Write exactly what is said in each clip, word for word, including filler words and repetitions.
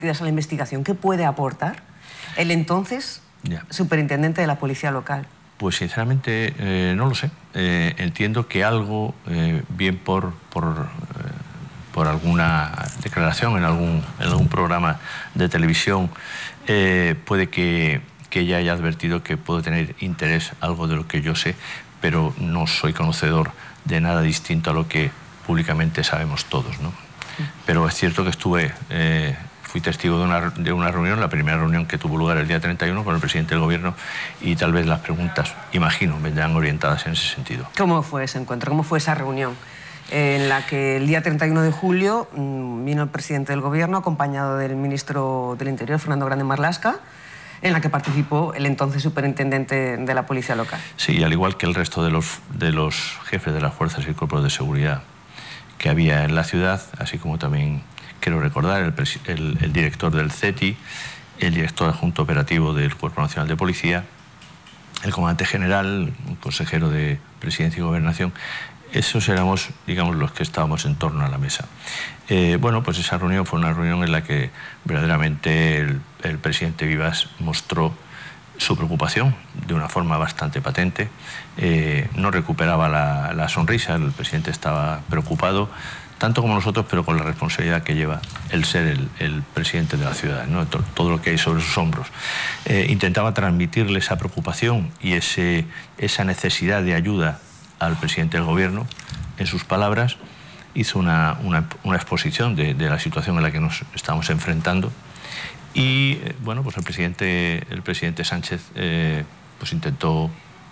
a la investigación, ¿qué puede aportar el entonces ya. superintendente de la Policía Local? Pues sinceramente eh, no lo sé. Eh, entiendo que algo, eh, bien por, por, eh, por alguna declaración en algún, en algún programa de televisión, eh, puede que, que ella haya advertido que puedo tener interés algo de lo que yo sé, pero no soy conocedor de nada distinto a lo que públicamente sabemos todos, ¿no? Pero es cierto que estuve, eh, fui testigo de una, de una reunión, la primera reunión que tuvo lugar el día treinta y uno con el presidente del Gobierno, y tal vez las preguntas, imagino, vendrán orientadas en ese sentido. ¿Cómo fue ese encuentro? ¿Cómo fue esa reunión? En la que el día treinta y uno de julio mmm, vino el presidente del Gobierno acompañado del ministro del Interior, Fernando Grande Marlaska, en la que participó el entonces superintendente de la Policía Local. Sí, al igual que el resto de los, de los jefes de las fuerzas y cuerpos de seguridad que había en la ciudad, así como también quiero recordar el, el, el director del C E T I, el director adjunto operativo del Cuerpo Nacional de Policía, el comandante general, el consejero de Presidencia y Gobernación. Esos éramos, digamos, los que estábamos en torno a la mesa. Eh, bueno, pues esa reunión fue una reunión en la que verdaderamente el, el presidente Vivas mostró su preocupación de una forma bastante patente. Eh, no recuperaba la, la sonrisa, el presidente estaba preocupado, tanto como nosotros, pero con la responsabilidad que lleva el ser el, el presidente de la ciudad, ¿no? todo, todo lo que hay sobre sus hombros. Eh, intentaba transmitirle esa preocupación y ese, esa necesidad de ayuda al presidente del Gobierno. En sus palabras, hizo una, una, una exposición de, de la situación en la que nos estamos enfrentando. Y bueno, pues el presidente, el presidente Sánchez eh, pues intentó,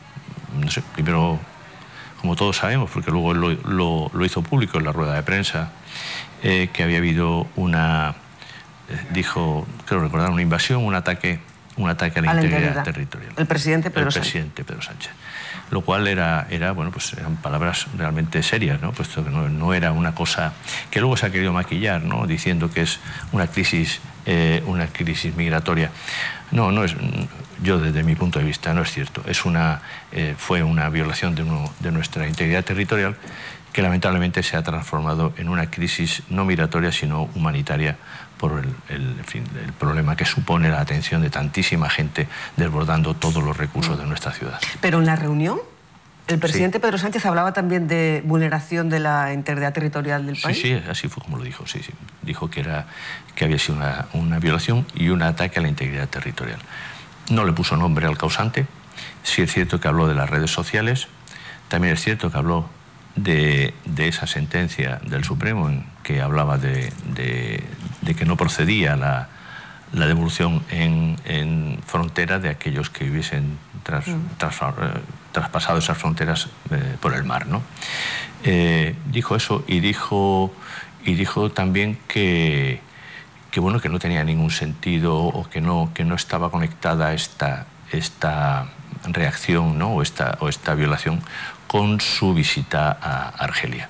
no sé, primero, como todos sabemos, porque luego lo, lo, lo hizo público en la rueda de prensa, eh, que había habido una, eh, dijo, creo recordar, una invasión, un ataque, un ataque a la, a la integridad, integridad territorial. El presidente Pedro el Sánchez. presidente Pedro Sánchez. Lo cual era, era, bueno, pues eran palabras realmente serias, ¿no? Puesto que no, no era una cosa que luego se ha querido maquillar, ¿no? Diciendo que es una crisis, eh, una crisis migratoria. No, no es, yo desde mi punto de vista no es cierto. Es una, eh, fue una violación de, uno, de nuestra integridad territorial que lamentablemente se ha transformado en una crisis no migratoria sino humanitaria por el, el, en fin, el problema que supone la atención de tantísima gente desbordando todos los recursos de nuestra ciudad. Pero en la reunión, el presidente sí. Pedro Sánchez hablaba también de vulneración de la integridad territorial del país. Sí, sí, así fue como lo dijo, sí, sí. Dijo que, era, que había sido una, una violación y un ataque a la integridad territorial. No le puso nombre al causante. Sí es cierto que habló de las redes sociales. También es cierto que habló de, de esa sentencia del Supremo en que hablaba de, de, de que no procedía la, la devolución en, en frontera de aquellos que hubiesen tras, mm. tras, eh, traspasado esas fronteras eh, por el mar, ¿no? Eh, dijo eso y dijo, y dijo también que, que, bueno, que no tenía ningún sentido o que no, que no estaba conectada esta, esta reacción, ¿no? o, esta, o esta violación con su visita a Argelia.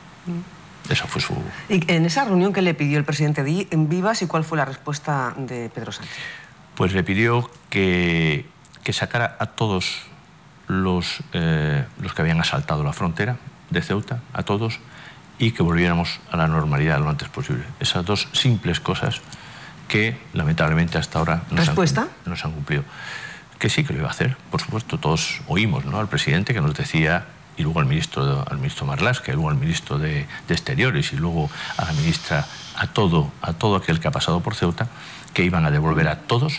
Mm. Eso fue su... ¿Y en esa reunión qué le pidió el presidente Vivas y cuál fue la respuesta de Pedro Sánchez? Pues le pidió que, que sacara a todos los, eh, los que habían asaltado la frontera de Ceuta, a todos, y que volviéramos a la normalidad lo antes posible. Esas dos simples cosas que lamentablemente hasta ahora no ¿Respuesta? se han, no se han cumplido. Que sí que lo iba a hacer, por supuesto. Todos oímos, ¿no?, al presidente que nos decía, y luego al ministro, al ministro Marlaska, y luego al ministro de, de Exteriores, y luego a la ministra, a todo, a todo aquel que ha pasado por Ceuta, que iban a devolver a todos,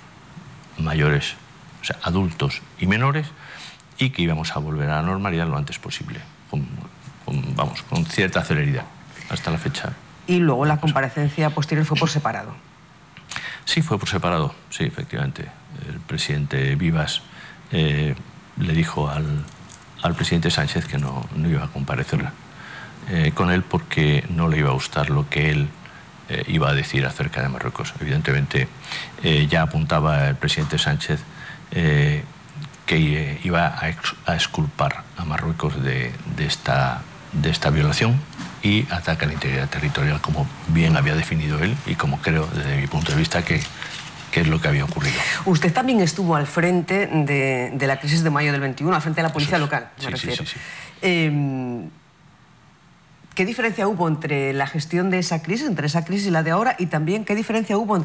mayores, o sea, adultos y menores, y que íbamos a volver a la normalidad lo antes posible, con, con, vamos, con cierta celeridad, hasta la fecha. Y luego la comparecencia posterior fue por separado. Sí, fue por separado, sí, efectivamente. El presidente Vivas eh, le dijo al, al presidente Sánchez que no, no iba a comparecer eh, con él porque no le iba a gustar lo que él eh, iba a decir acerca de Marruecos. Evidentemente, eh, ya apuntaba el presidente Sánchez eh, que eh, iba a, ex, a exculpar a Marruecos de, de, esta, de esta violación y ataque a la integridad territorial, como bien había definido él y como creo, desde mi punto de vista, que, que es lo que había ocurrido. Usted también estuvo al frente de, de la crisis de mayo del veintiuno, al frente de la policía Eso es. local, me sí, refiero. Sí, sí, sí. Eh, ¿qué diferencia hubo entre la gestión de esa crisis, entre esa crisis y la de ahora? Y también, ¿qué diferencia hubo entre